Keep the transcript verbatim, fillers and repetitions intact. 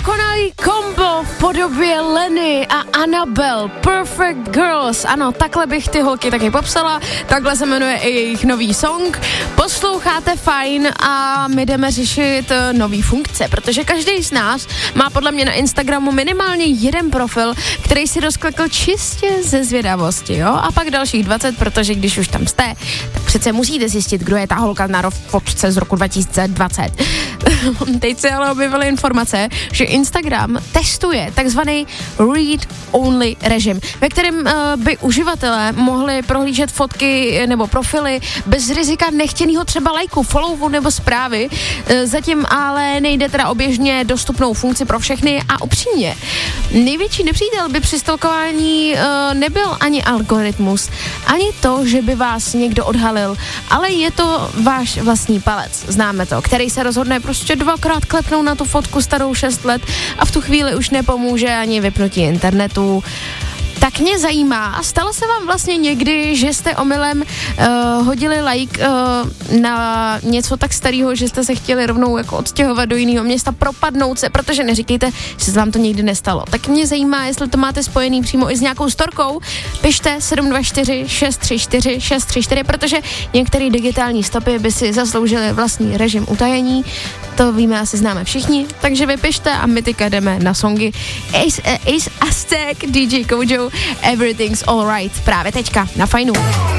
Dokonalý kombo v podobě Lenny a Annabelle, Perfect Girls. Ano, takhle bych ty holky taky popsala, takhle se jmenuje i jejich nový song. Posloucháte Fajn a my jdeme řešit nový funkce, protože každý z nás má podle mě na Instagramu minimálně jeden profil, který si rozklikl čistě ze zvědavosti, jo? A pak dalších dvacet, protože když už tam jste, tak přece musíte zjistit, kdo je ta holka na fotce z roku dva tisíce dvacet. Teď se ale objevily informace, že Instagram testuje takzvaný read-only režim, ve kterém uh, by uživatelé mohli prohlížet fotky nebo profily bez rizika nechtěného třeba lajku, followu nebo zprávy. Uh, zatím ale nejde teda o běžně dostupnou funkci pro všechny a upřímně. Největší nepřítel by při stalkování uh, nebyl ani algoritmus, ani to, že by vás někdo odhalil, ale je to váš vlastní palec, známe to, který se rozhodne prostě dvakrát klepnout na tu fotku starou šest let a v tu chvíli už nepomůže ani vypnutí internetu. Tak mě zajímá, stalo se vám vlastně někdy, že jste omylem uh, hodili like uh, na něco tak starého, že jste se chtěli rovnou jako odstěhovat do jiného města, propadnout se, protože neříkejte, že se vám to nikdy nestalo. Tak mě zajímá, jestli to máte spojený přímo i s nějakou storkou, pište sedm dva čtyři šest tři čtyři šest tři čtyři, protože některé digitální stopy by si zasloužily vlastní režim utajení, to víme, asi známe všichni, takže vypište a my teďka jdeme na songy Ace, Ace Aztec, D J Kojo, Everything's Alright, právě teďka na Fajnu.